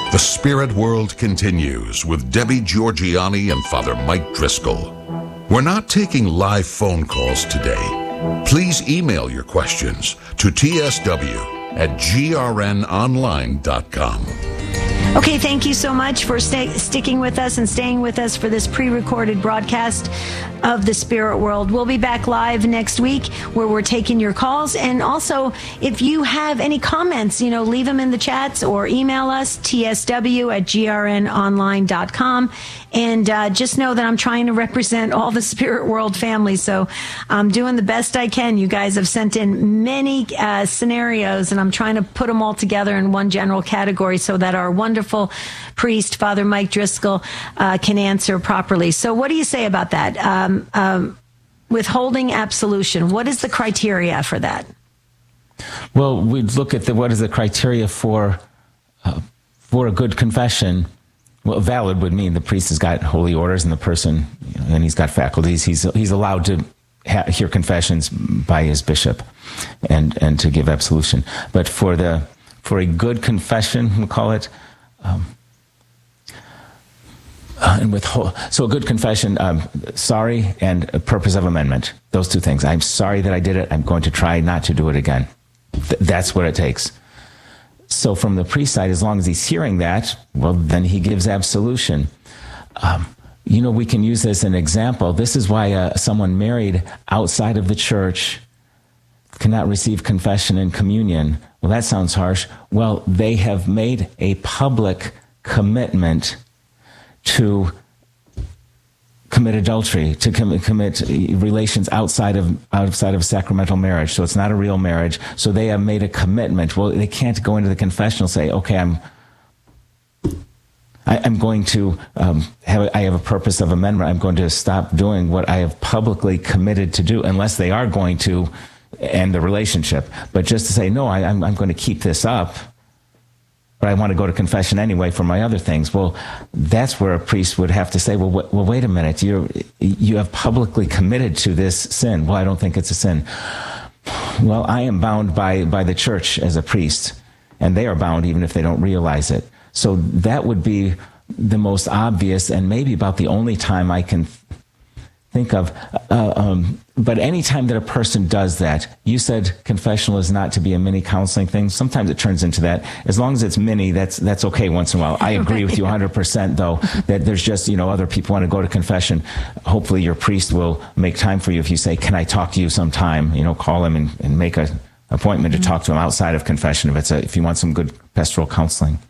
The Spirit World continues with Debbie Georgianni and Father Mike Driscoll. We're not taking live phone calls today. Please email your questions to tsw@grnonline.com. Okay, thank you so much for sticking with us and staying with us for this pre-recorded broadcast of the Spirit World. We'll be back live next week where we're taking your calls. And also, if you have any comments, leave them in the chats or email us, tsw@grnonline.com. And just know that I'm trying to represent all the Spirit World family. So I'm doing the best I can. You guys have sent in many scenarios, and I'm trying to put them all together in one general category so that our wonderful priest, Father Mike Driscoll, can answer properly. So what do you say about that? Withholding absolution, what is the criteria for that? Well, we'd look at what is the criteria for a good confession. Well, valid would mean the priest has got holy orders and the person, and he's got faculties. He's allowed to hear confessions by his bishop and to give absolution. But for a good confession, we'll call it, so a good confession, sorry, and a purpose of amendment. Those two things. I'm sorry that I did it. I'm going to try not to do it again. That's what it takes. So from the priest side, as long as he's hearing that, well, then he gives absolution. We can use this as an example. This is why someone married outside of the church cannot receive confession and communion. Well, that sounds harsh. Well, they have made a public commitment to commit adultery, to commit relations outside of sacramental marriage. So it's not a real marriage. So they have made a commitment. Well, they can't go into the confessional and say, okay, I'm going to I have a purpose of amendment. I'm going to stop doing what I have publicly committed to do, unless they are going to end the relationship. But just to say, no, I'm going to keep this up, but I want to go to confession anyway for my other things. Well, that's where a priest would have to say, well, wait a minute. You have publicly committed to this sin. Well, I don't think it's a sin. Well, I am bound by the church as a priest, and they are bound even if they don't realize it. So that would be the most obvious and maybe about the only time I can think of. But any time that a person does that, you said confessional is not to be a mini counseling thing. Sometimes it turns into that. As long as it's mini, that's okay once in a while. I agree with you 100%, though, that there's just, other people want to go to confession. Hopefully your priest will make time for you if you say, can I talk to you sometime? Call him and make an appointment to talk to him outside of confession if you want some good pastoral counseling.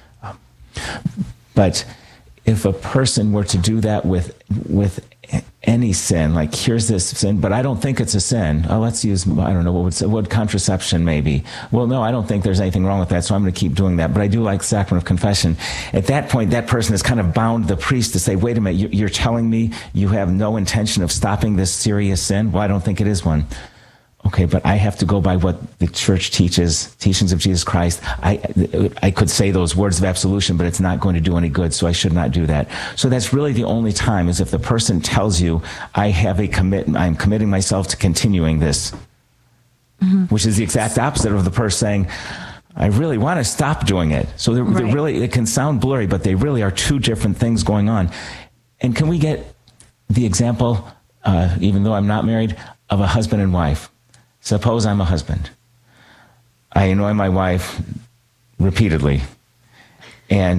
But if a person were to do that with any sin, like here's this sin, but I don't think it's a sin. Oh, let's use, I don't know, what contraception maybe. Well, no, I don't think there's anything wrong with that, so I'm going to keep doing that. But I do like sacrament of confession. At that point, that person has kind of bound the priest to say, wait a minute, you're telling me you have no intention of stopping this serious sin? Well, I don't think it is one. Okay, but I have to go by what the church teaches, teachings of Jesus Christ. I could say those words of absolution, but it's not going to do any good, so I should not do that. So that's really the only time, is if the person tells you, I have a commitment, I'm committing myself to continuing this, which is the exact opposite of the person saying, I really want to stop doing it. So they're really, it can sound blurry, but they really are two different things going on. And can we get the example, even though I'm not married, of a husband and wife? Suppose I'm a husband. I annoy my wife repeatedly, and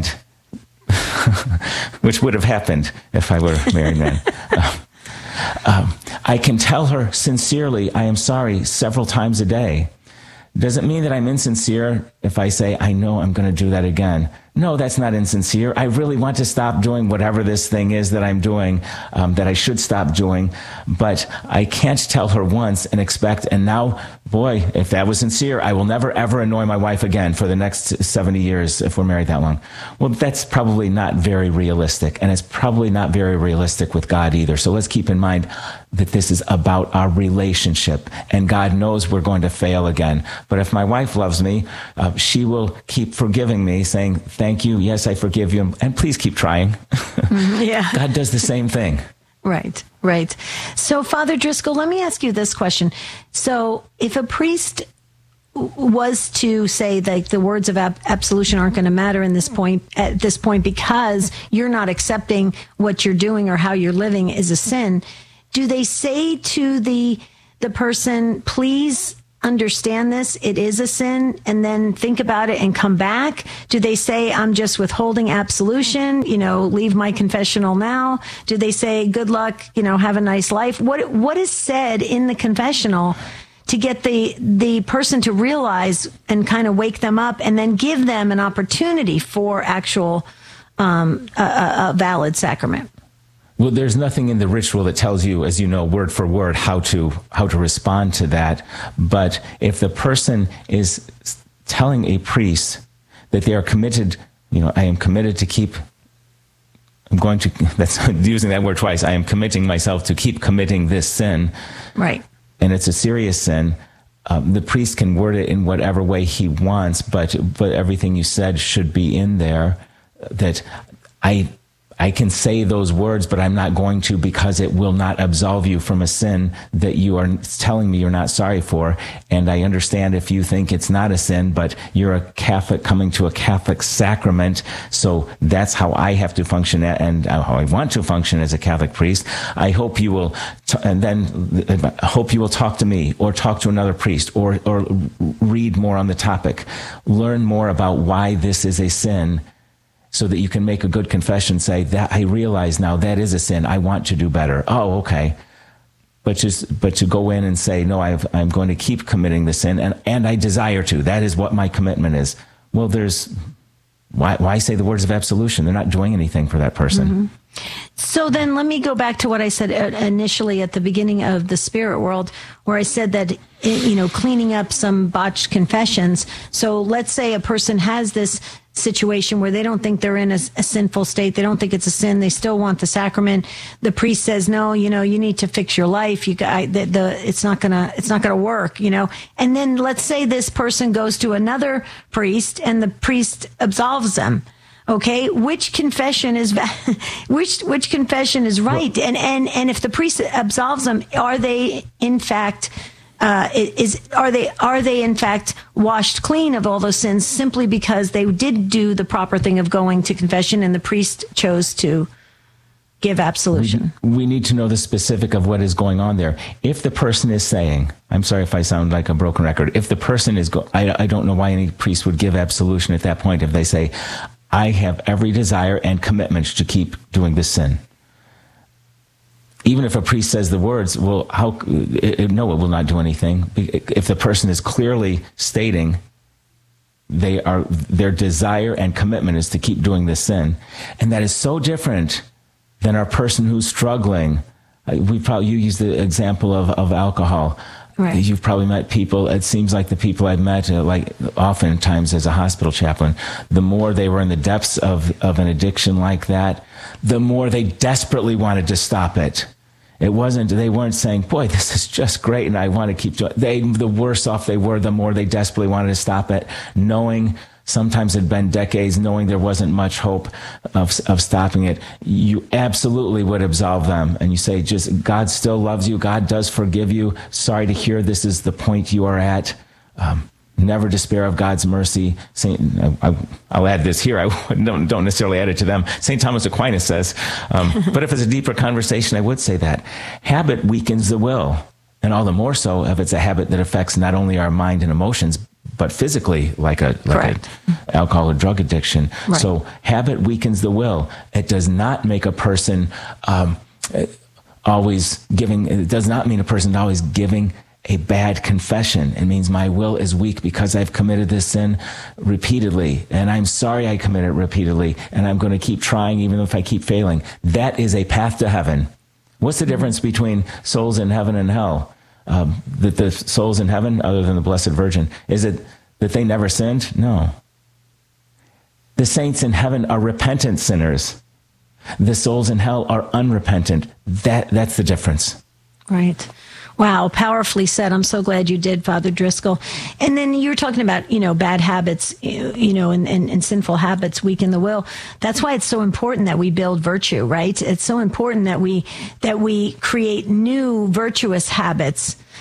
which would have happened if I were a married man. I can tell her sincerely, I am sorry, several times a day. Does it mean that I'm insincere if I say, I know I'm going to do that again? No, that's not insincere. I really want to stop doing whatever this thing is that I'm doing, that I should stop doing. But I can't tell her once and expect, and now, boy, if that was sincere, I will never, ever annoy my wife again for the next 70 years if we're married that long. Well, that's probably not very realistic, and it's probably not very realistic with God either. So let's keep in mind that this is about our relationship, and God knows we're going to fail again. But if my wife loves me, she will keep forgiving me, saying, thank you, yes, I forgive you, and please keep trying. Yeah. God does the same thing. Right. So, Father Driscoll, let me ask you this question. So, if a priest was to say like the words of absolution aren't going to matter at this point because you're not accepting what you're doing or how you're living is a sin, do they say to the person, please understand this, it is a sin, and then think about it and come back? Do they say, I'm just withholding absolution, leave my confessional now? Do they say, good luck, have a nice life? What is said in the confessional to get the person to realize and kind of wake them up and then give them an opportunity for actual a valid sacrament? Well, there's nothing in the ritual that tells you, as you know, word for word, how to respond to that. But if the person is telling a priest that they are committed, I am committed to keep, that's using that word twice, I am committing myself to keep committing this sin. Right. And it's a serious sin. The priest can word it in whatever way he wants, but everything you said should be in there, that I can say those words, but I'm not going to, because it will not absolve you from a sin that you are telling me you're not sorry for. And I understand if you think it's not a sin, but you're a Catholic coming to a Catholic sacrament. So that's how I have to function and how I want to function as a Catholic priest. I hope you will, hope you will talk to me or talk to another priest or read more on the topic, learn more about why this is a sin, so that you can make a good confession, say that I realize now that is a sin. I want to do better. Oh, okay. But to go in and say, no, I'm going to keep committing the sin and I desire to. That is what my commitment is. Well, why say the words of absolution? They're not doing anything for that person. Mm-hmm. So then let me go back to what I said initially at the beginning of the spirit world, where I said that, cleaning up some botched confessions. So let's say a person has this situation where they don't think they're in a sinful state. They don't think it's a sin. They still want the sacrament. The priest says, no, you need to fix your life. It's not gonna work, And then let's say this person goes to another priest and the priest absolves them. Okay, which confession is which confession is right? Well, and if the priest absolves them, are they in fact are they in fact washed clean of all those sins simply because they did do the proper thing of going to confession and the priest chose to give absolution? We need to know the specific of what is going on there. If the person is saying, I'm sorry if I sound like a broken record, if the person is, I don't know why any priest would give absolution at that point if they say, I have every desire and commitment to keep doing this sin. Even if a priest says the words, well, no, it will not do anything. If the person is clearly stating their desire and commitment is to keep doing this sin, and that is so different than our person who's struggling. You use the example of alcohol. Right. You've probably met people, it seems like the people I've met, like oftentimes as a hospital chaplain, the more they were in the depths of an addiction like that, the more they desperately wanted to stop it. They weren't saying, boy, this is just great and I want to keep doing it. The worse off they were, the more they desperately wanted to stop it, knowing sometimes it had been decades, knowing there wasn't much hope of stopping it. You absolutely would absolve them. And you say, just, God still loves you. God does forgive you. Sorry to hear this is the point you are at. Never despair of God's mercy. I'll add this here. I don't necessarily add it to them. St. Thomas Aquinas says, but if it's a deeper conversation, I would say that habit weakens the will. And all the more so if it's a habit that affects not only our mind and emotions, but physically, like an alcohol or drug addiction. Right. So habit weakens the will. It does not make a person always giving. It does not mean a person always giving a bad confession. It means my will is weak because I've committed this sin repeatedly, and I'm sorry I committed it repeatedly, and I'm going to keep trying even if I keep failing. That is a path to heaven. What's the difference between souls in heaven and hell? That the souls in heaven, other than the Blessed Virgin, is it that they never sinned? No. The saints in heaven are repentant sinners. The souls in hell are unrepentant. That's the difference. Right. Wow, powerfully said. I'm so glad you did, Father Driscoll. And then you were talking about, bad habits, and sinful habits weaken the will. That's why it's so important that we build virtue, right? It's so important that we create new virtuous habits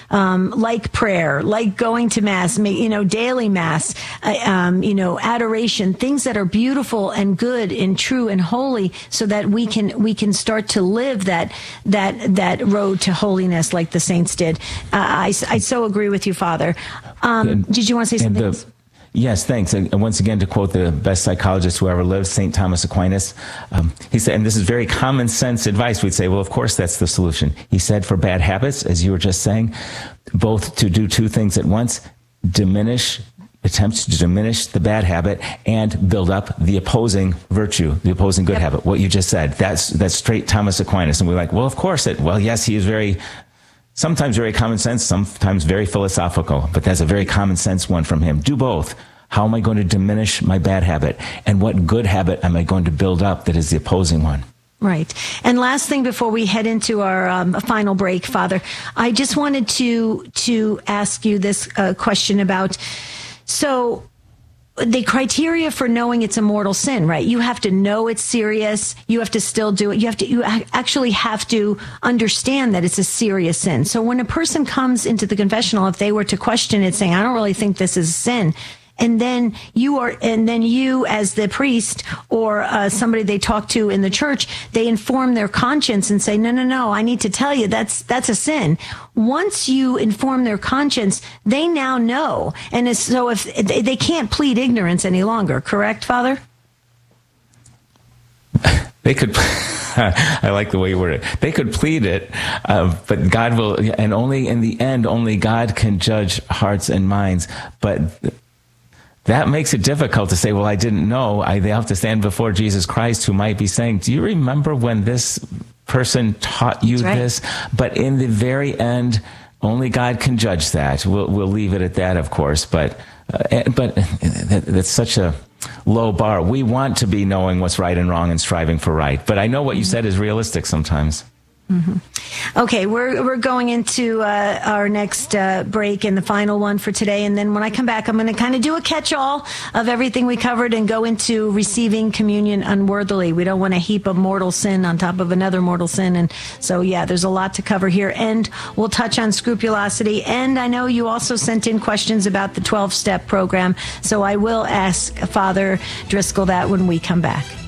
like prayer, like going to mass, daily mass, adoration, things that are beautiful and good and true and holy, so that we can start to live that road to holiness like the saints did. I so agree with you, Father. Did you want to say something else? Yes, thanks. And once again, to quote the best psychologist who ever lived, St. Thomas Aquinas, he said, and this is very common sense advice, we'd say, well, of course, that's the solution. He said, for bad habits, as you were just saying, both to do two things at once, attempts to diminish the bad habit and build up the opposing virtue, the opposing good habit. What you just said, that's straight Thomas Aquinas. And we're like, well, of course yes, he is sometimes very common sense, sometimes very philosophical, but that's a very common sense one from him. Do both. How am I going to diminish my bad habit? And what good habit am I going to build up that is the opposing one? Right. And last thing before we head into our final break, Father, I just wanted to ask you this question about, so the criteria for knowing it's a mortal sin, right? You have to know it's serious. You have to still do it. You actually have to understand that it's a serious sin. So when a person comes into the confessional, if they were to question it, saying, I don't really think this is a sin, and then you as the priest or somebody they talk to in the church, they inform their conscience and say, no, I need to tell you that's a sin. Once you inform their conscience, they now know. And so if they can't plead ignorance any longer, correct, Father? They could, I like the way you word it. They could plead it, but God will, and only in the end, only God can judge hearts and minds. But that makes it difficult to say, well, I didn't know. They have to stand before Jesus Christ, who might be saying, do you remember when this person taught you this? But in the very end, only God can judge that. We'll leave it at that, of course. But that's such a low bar. We want to be knowing what's right and wrong and striving for right. But I know what you said is realistic sometimes. Mm-hmm. Okay, we're going into our next break and the final one for today. And then when I come back, I'm going to kind of do a catch-all of everything we covered and go into receiving communion unworthily. We don't want to heap a mortal sin on top of another mortal sin. And so, there's a lot to cover here. And we'll touch on scrupulosity. And I know you also sent in questions about the 12-step program. So I will ask Father Driscoll that when we come back.